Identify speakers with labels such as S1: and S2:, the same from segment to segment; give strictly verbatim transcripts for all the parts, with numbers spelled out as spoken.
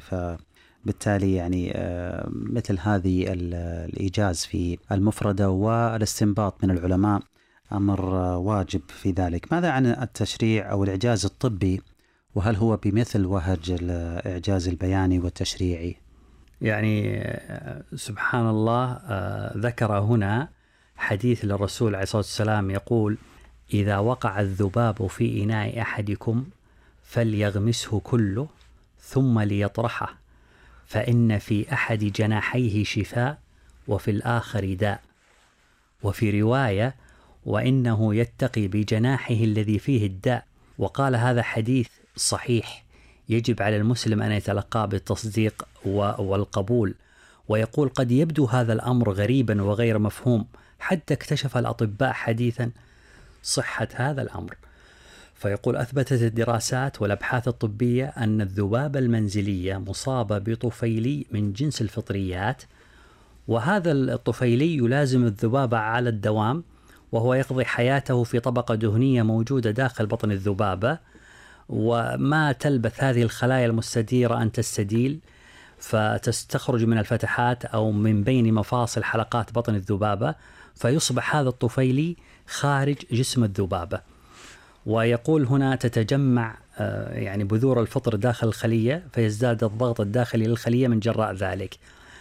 S1: فبالتالي يعني مثل هذه الإيجاز في المفردة والاستنباط من العلماء أمر واجب في ذلك. ماذا عن التشريع أو الإعجاز الطبي، وهل هو بمثل وهج الإعجاز البياني والتشريعي؟
S2: يعني سبحان الله، ذكر هنا حديث للرسول عليه الصلاة والسلام يقول: إذا وقع الذباب في إناء أحدكم فليغمسه كله ثم ليطرحه، فإن في أحد جناحيه شفاء وفي الآخر داء. وفي رواية: وإنه يتقي بجناحه الذي فيه الداء. وقال هذا حديث صحيح يجب على المسلم أن يتلقاه بالتصديق والقبول. ويقول: قد يبدو هذا الأمر غريبا وغير مفهوم، حتى اكتشف الأطباء حديثا صحة هذا الأمر. فيقول: أثبتت الدراسات والأبحاث الطبية أن الذبابة المنزلية مصابة بطفيلي من جنس الفطريات، وهذا الطفيلي يلازم الذبابة على الدوام، وهو يقضي حياته في طبقة دهنية موجودة داخل بطن الذبابة، وما تلبث هذه الخلايا المستديرة أن تستديل فتستخرج من الفتحات أو من بين مفاصل حلقات بطن الذبابة، فيصبح هذا الطفيلي خارج جسم الذبابة. ويقول هنا: تتجمع يعني بذور الفطر داخل الخلية، فيزداد الضغط الداخلي للخلية من جراء ذلك،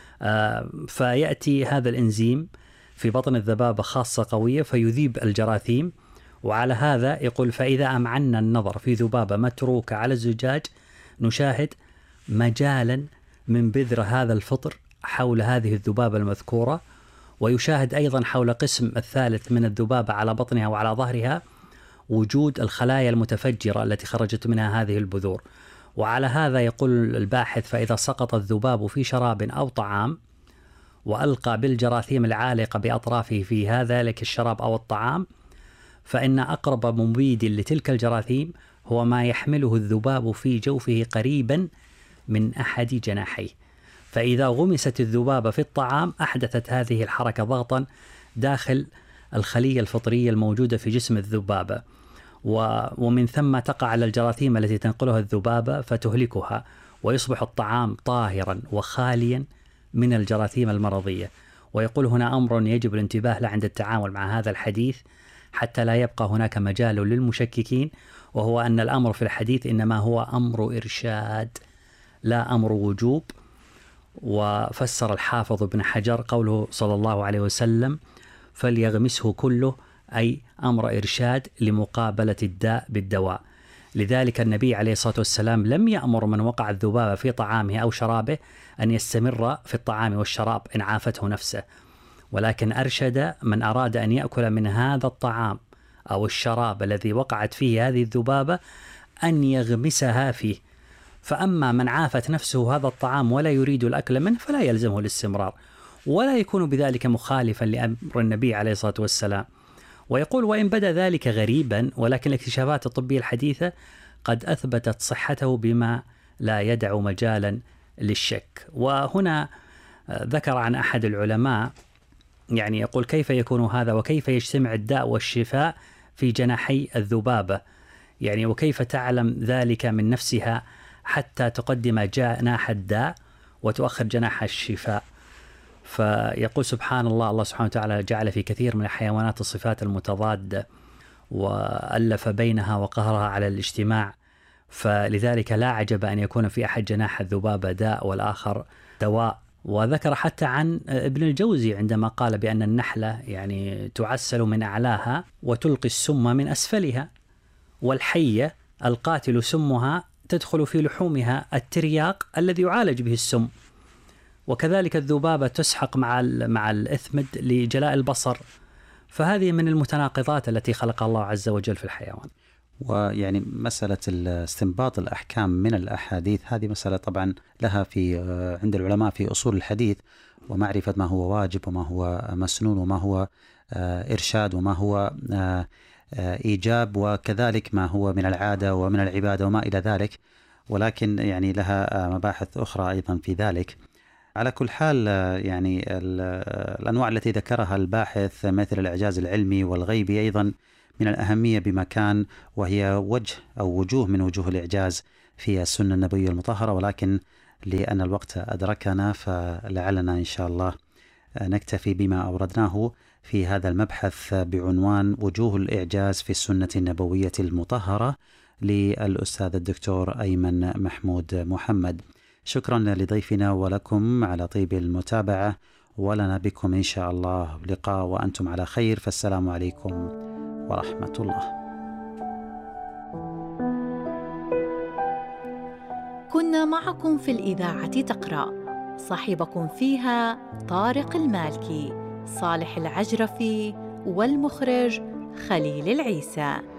S2: فيأتي هذا الإنزيم في بطن الذبابة خاصة قوية فيذيب الجراثيم. وعلى هذا يقول: فإذا أمعنا النظر في ذبابة متروكة على الزجاج نشاهد مجالا من بذر هذا الفطر حول هذه الذبابة المذكورة، ويشاهد أيضا حول قسم الثالث من الذبابة على بطنها وعلى ظهرها وجود الخلايا المتفجرة التي خرجت منها هذه البذور. وعلى هذا يقول الباحث: فإذا سقط الذباب في شراب أو طعام وألقى بالجراثيم العالقة بأطرافه في هذا ذلك الشراب أو الطعام، فإن أقرب مبيد لتلك الجراثيم هو ما يحمله الذباب في جوفه قريبا من أحد جناحيه. فإذا غمست الذبابة في الطعام أحدثت هذه الحركة ضغطا داخل الخلية الفطرية الموجودة في جسم الذبابة، ومن ثم تقع على الجراثيم التي تنقلها الذبابة فتهلكها، ويصبح الطعام طاهرا وخاليا من الجراثيم المرضية. ويقول هنا أمر يجب الانتباه له عند التعامل مع هذا الحديث حتى لا يبقى هناك مجال للمشككين، وهو أن الأمر في الحديث إنما هو أمر إرشاد لا أمر وجوب. وفسر الحافظ ابن حجر قوله صلى الله عليه وسلم: فليغمسه كله، أي أمر إرشاد لمقابلة الداء بالدواء. لذلك النبي عليه الصلاة والسلام لم يأمر من وقع الذبابة في طعامه أو شرابه أن يستمر في الطعام والشراب إن عافته نفسه، ولكن أرشد من أراد أن يأكل من هذا الطعام أو الشراب الذي وقعت فيه هذه الذبابة أن يغمسها فيه. فأما من عافت نفسه هذا الطعام ولا يريد الأكل منه فلا يلزمه الاستمرار، ولا يكون بذلك مخالفا لأمر النبي عليه الصلاة والسلام. ويقول: وإن بدا ذلك غريبا، ولكن الاكتشافات الطبية الحديثة قد أثبتت صحته بما لا يدع مجالا للشك. وهنا ذكر عن أحد العلماء يعني يقول: كيف يكون هذا وكيف يجتمع الداء والشفاء في جناحي الذبابة؟ يعني وكيف تعلم ذلك من نفسها حتى تقدم جناح الداء وتؤخر جناح الشفاء؟ فيقول: سبحان الله، الله سبحانه وتعالى جعل في كثير من الحيوانات الصفات المتضادة وألف بينها وقهرها على الاجتماع، فلذلك لا عجب أن يكون في أحد جناح الذبابة داء والآخر دواء. وذكر حتى عن ابن الجوزي عندما قال بأن النحلة يعني تعسل من أعلاها وتلقي السم من أسفلها، والحية القاتل سمها تدخل في لحومها الترياق الذي يعالج به السم، وكذلك الذبابة تسحق مع مع الإثمد لجلاء البصر. فهذه من المتناقضات التي خلقها الله عز وجل في الحيوان.
S1: ويعني مسألة استنباط الأحكام من الأحاديث هذه مسألة طبعا لها في عند العلماء في أصول الحديث، ومعرفة ما هو واجب وما هو مسنون وما هو إرشاد وما هو إيجاب، وكذلك ما هو من العادة ومن العبادة وما إلى ذلك، ولكن يعني لها مباحث أخرى أيضا في ذلك. على كل حال يعني الأنواع التي ذكرها الباحث مثل الإعجاز العلمي والغيبي أيضا من الأهمية بمكان، وهي وجه أو وجوه من وجوه الإعجاز في السنة النبوية المطهرة، ولكن لأن الوقت أدركنا، فلعلنا إن شاء الله نكتفي بما أوردناه في هذا المبحث بعنوان وجوه الإعجاز في السنة النبوية المطهرة للأستاذ الدكتور أيمن محمود محمد. شكرا لضيفنا ولكم على طيب المتابعة، ولنا بكم إن شاء الله لقاء وأنتم على خير، فالسلام عليكم ورحمة الله.
S3: كنا معكم في الإذاعة تقرأ، صاحبكم فيها طارق المالكي، صالح العجرفي، والمخرج خليل العيسى.